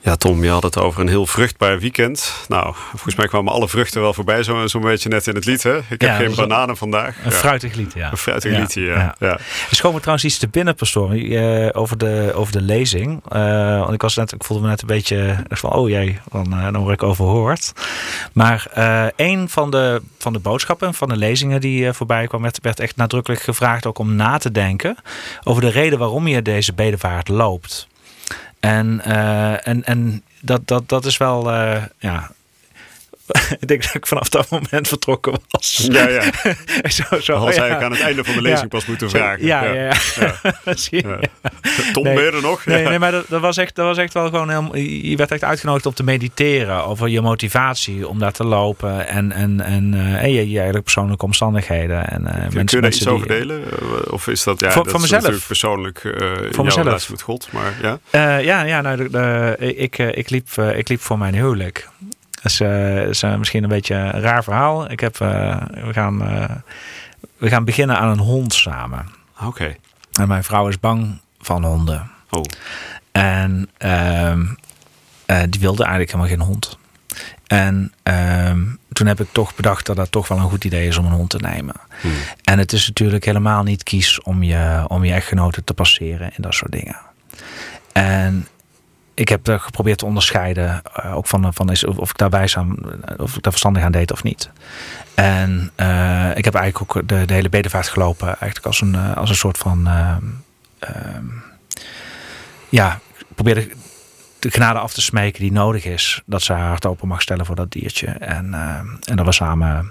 Ja, Tom, je had het over een heel vruchtbaar weekend. Nou, volgens mij kwamen alle vruchten wel voorbij, zo'n beetje net in het lied. Hè? Ik heb geen bananen vandaag. Een fruitig lied, ja. Een fruitig liedje, ja. Er schoot me trouwens iets te binnen, pastoor, over de lezing. Want ik voelde me net een beetje van, oh jee, dan word ik overhoord. Maar een van de boodschappen, van de lezingen die voorbij kwam, werd echt nadrukkelijk gevraagd ook om na te denken over de reden waarom je deze bedevaart loopt. En dat is wel, ik denk dat ik vanaf dat moment vertrokken was. Ja. Zo, had eigenlijk aan het einde van de lezing pas moeten vragen. Ja. Tom, ben je er nog? Nee, maar dat was echt wel gewoon heel. Je werd echt uitgenodigd om te mediteren over je motivatie om daar te lopen en je eigenlijk persoonlijke omstandigheden. Kun je daar iets over delen? Of is dat voor dat mezelf? Is natuurlijk persoon in jouw relatie met God, maar ja? Ik liep voor mijn huwelijk. Dat is misschien een beetje een raar verhaal. We gaan beginnen aan een hond samen. Oké. En mijn vrouw is bang van honden. Oh. En die wilde eigenlijk helemaal geen hond. En toen heb ik toch bedacht dat dat toch wel een goed idee is om een hond te nemen. En het is natuurlijk helemaal niet kies om je echtgenoten te passeren en dat soort dingen. En ik heb er geprobeerd te onderscheiden, ook van of ik daar of ik daar verstandig aan deed of niet. En ik heb eigenlijk ook de hele bedevaart gelopen, eigenlijk als een soort van, ik probeerde de genade af te smeken die nodig is, dat ze haar hart open mag stellen voor dat diertje. En dat we samen,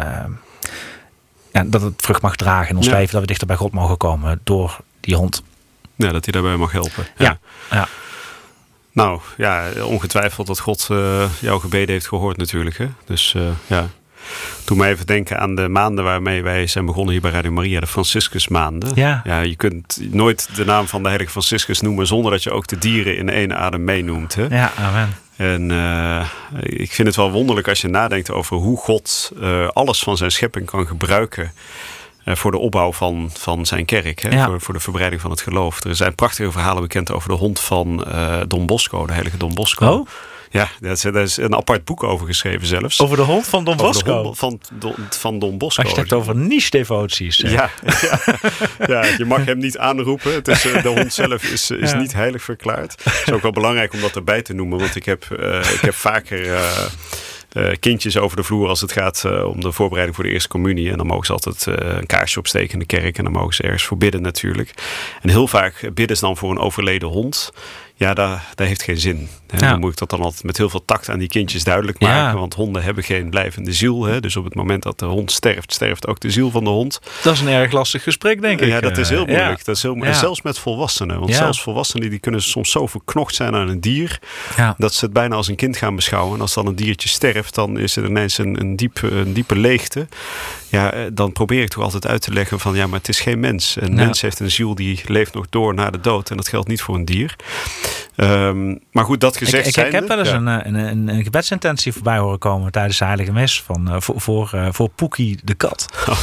dat het vrucht mag dragen in ons leven, dat we dichter bij God mogen komen door die hond. Ja, dat hij daarbij mag helpen. Ja. Nou, ja, ongetwijfeld dat God jouw gebeden heeft gehoord natuurlijk. Hè? Dus doe me even denken aan de maanden waarmee wij zijn begonnen hier bij Radio Maria. De Franciscusmaanden. Ja, je kunt nooit de naam van de heilige Franciscus noemen zonder dat je ook de dieren in één adem meenoemt. Hè? Ja, amen. En ik vind het wel wonderlijk als je nadenkt over hoe God alles van zijn schepping kan gebruiken voor de opbouw van zijn kerk. Hè? Ja. Voor de verbreiding van het geloof. Er zijn prachtige verhalen bekend over de hond van Don Bosco. De heilige Don Bosco. Oh? Ja, daar is een apart boek over geschreven zelfs. Over de hond van Don Bosco? Over de hond van Don Bosco. Als je het hebt over niche-devoties. Ja, je mag hem niet aanroepen. Het is, de hond zelf is niet heilig verklaard. Het is ook wel belangrijk om dat erbij te noemen. Want ik heb vaker kindjes over de vloer als het gaat om de voorbereiding voor de eerste communie. En dan mogen ze altijd een kaarsje opsteken in de kerk. En dan mogen ze ergens voor bidden natuurlijk. En heel vaak bidden ze dan voor een overleden hond. Ja, dat heeft geen zin. Dan moet ik dat dan altijd met heel veel tact aan die kindjes duidelijk maken. Ja. Want honden hebben geen blijvende ziel. Hè? Dus op het moment dat de hond sterft ook de ziel van de hond. Dat is een erg lastig gesprek, denk ik. Ja, dat is heel moeilijk. Dat is heel En zelfs met volwassenen. Want zelfs volwassenen die kunnen soms zo verknocht zijn aan een dier. Ja. Dat ze het bijna als een kind gaan beschouwen. En als dan een diertje sterft, dan is er ineens een diepe leegte. Ja, dan probeer ik toch altijd uit te leggen van maar het is geen mens. Een mens heeft een ziel die leeft nog door na de dood. En dat geldt niet voor een dier. Maar goed, dat gezegd zijnde. Ik heb wel eens een gebedsintentie voorbij horen komen tijdens de heilige mis voor Poekie de kat. Oh,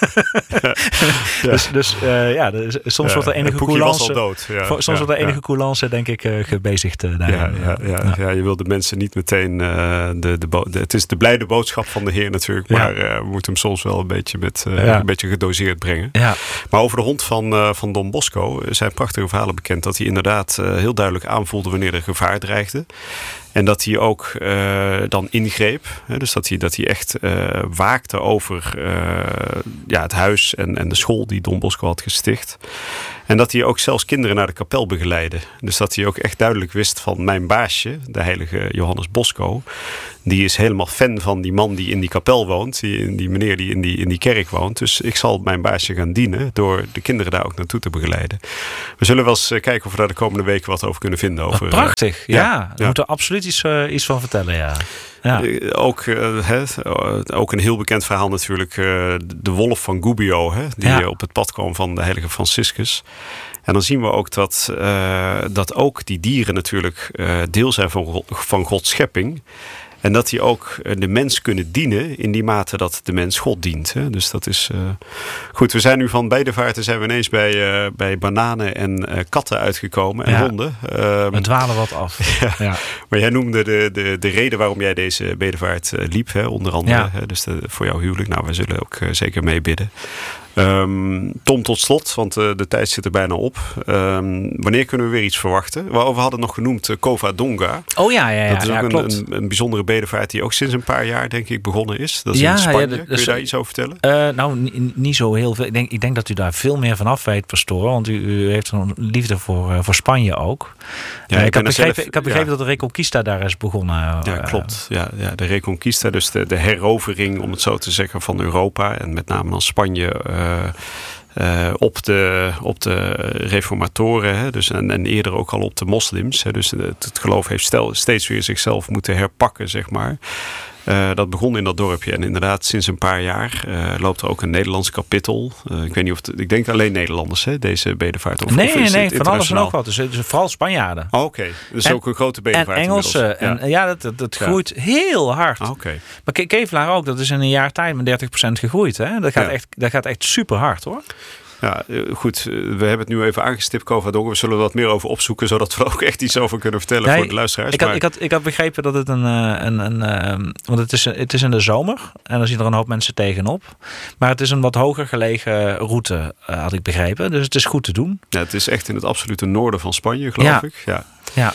soms wordt er enige coulance. Soms wordt er enige coulance, denk ik, gebezigd. Je wil de mensen niet meteen het is de blijde boodschap van de Heer natuurlijk, maar we moeten hem soms wel een beetje gedoseerd brengen. Ja. Maar over de hond van Don Bosco zijn prachtige verhalen bekend dat hij inderdaad heel duidelijk aanvoelde wanneer er gevaar dreigde. En dat hij ook dan ingreep. Hè, dus dat hij echt waakte over het huis en de school die Don Bosco had gesticht. En dat hij ook zelfs kinderen naar de kapel begeleidde. Dus dat hij ook echt duidelijk wist van mijn baasje, de heilige Johannes Bosco. Die is helemaal fan van die man die in die kapel woont. Die meneer die in die kerk woont. Dus ik zal mijn baasje gaan dienen door de kinderen daar ook naartoe te begeleiden. We zullen wel eens kijken of we daar de komende weken wat over kunnen vinden. Over, prachtig, Daar moeten we absoluut iets van vertellen, Ja. Ook een heel bekend verhaal natuurlijk. De wolf van Gubbio, die op het pad kwam van de heilige Franciscus. En dan zien we ook dat ook die dieren natuurlijk deel zijn van Gods schepping. En dat die ook de mens kunnen dienen in die mate dat de mens God dient. Hè? Dus dat is goed. We zijn nu van bedevaarten zijn we ineens bij bananen en katten uitgekomen en honden. We dwalen wat af. Ja. Maar jij noemde de reden waarom jij deze bedevaart liep, hè? Onder andere. Ja. Hè? Dus voor jouw huwelijk. Nou, we zullen ook zeker meebidden. Tom, tot slot, want de tijd zit er bijna op. Wanneer kunnen we weer iets verwachten? We hadden nog genoemd Covadonga. Oh ja. Dat is ook klopt. een bijzondere bedevaart die ook sinds een paar jaar, denk ik, begonnen is. Dat is in Spanje. Kun je daar iets over vertellen? Nou, niet zo heel veel. Ik denk dat u daar veel meer van af weet, pastoor. Want u heeft een liefde voor Spanje ook. Ja, ik heb begrepen dat de Reconquista daar is begonnen. Ja, klopt. Ja, de Reconquista, dus de herovering, om het zo te zeggen, van Europa. En met name dan Spanje op de reformatoren, hè, dus en eerder ook al op de moslims. Hè, dus het geloof heeft steeds weer zichzelf moeten herpakken, zeg maar. Dat begon in dat dorpje. En inderdaad, sinds een paar jaar loopt er ook een Nederlands kapittel. Ik weet niet of ik denk alleen Nederlanders, hè, deze bedevaart. Nee, van alles en ook wat. Dus vooral Spanjaarden. Oh, oké. Dus ook een grote bedevaart. En Engelsen. Dat groeit heel hard. Okay. Maar Kevelaar ook, dat is in een jaar tijd met 30% gegroeid. Hè? Dat gaat echt super hard, hoor. Ja, goed. We hebben het nu even aangestipt, Covadonga. We zullen er wat meer over opzoeken, zodat we ook echt iets over kunnen vertellen voor de luisteraars. Ik had begrepen dat het want het is in de zomer en dan zien er een hoop mensen tegenop. Maar het is een wat hoger gelegen route, had ik begrepen. Dus het is goed te doen. Ja, het is echt in het absolute noorden van Spanje, geloof ik. Ja.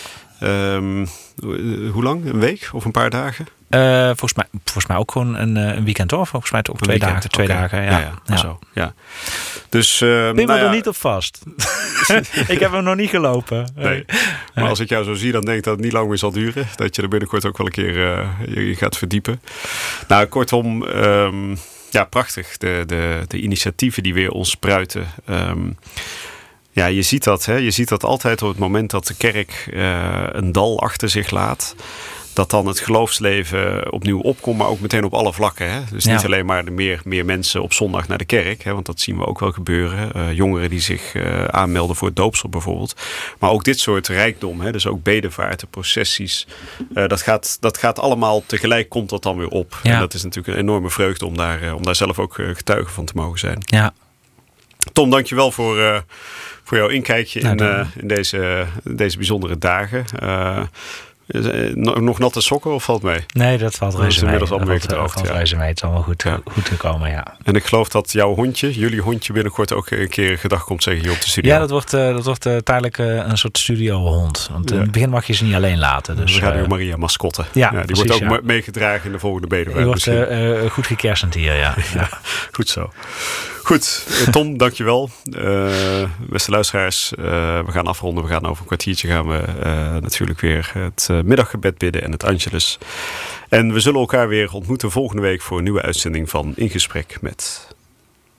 Hoe lang? Een week of een paar dagen? Volgens mij ook gewoon een weekend, hoor. Volgens mij ook 2 dagen. 2 dagen, ja. Zo, ja. Dus, Pin me er niet op vast. Ik heb hem nog niet gelopen. Nee. Maar als ik jou zo zie, dan denk ik dat het niet lang meer zal duren. Dat je er binnenkort ook wel een keer je gaat verdiepen. Nou, kortom, prachtig. De initiatieven die weer ontspruiten. Ja, je ziet dat. Hè? Je ziet dat altijd op het moment dat de kerk een dal achter zich laat. Dat dan het geloofsleven opnieuw opkomt, maar ook meteen op alle vlakken. Hè? Dus niet alleen maar meer mensen op zondag naar de kerk. Hè? Want dat zien we ook wel gebeuren. Jongeren die zich aanmelden voor het doopsel bijvoorbeeld. Maar ook dit soort rijkdom. Hè? Dus ook bedevaarten, processies. Dat gaat allemaal tegelijk, komt dat dan weer op. Ja. En dat is natuurlijk een enorme vreugde om daar zelf ook getuige van te mogen zijn. Ja. Tom, dankjewel voor jouw inkijkje in deze bijzondere dagen. Nog natte sokken of valt mee? Nee, dat valt reuze mee. Inmiddels al een week gedroogd. Het is allemaal goed gekomen, ja. En ik geloof dat jullie hondje binnenkort ook een keer gedag komt zeggen hier op de studio. Ja, dat wordt tijdelijk een soort studiohond. Want in het begin mag je ze niet alleen laten. Dus, we gaan nu Maria mascotte. Ja, die precies, wordt ook meegedragen in de volgende bedevaart. Die wordt goed gekersend hier, ja. Goed zo. Goed, Tom, dankjewel. Beste luisteraars, we gaan afronden. We gaan over een kwartiertje natuurlijk weer het middaggebed bidden en het Angelus. En we zullen elkaar weer ontmoeten volgende week voor een nieuwe uitzending van In Gesprek met...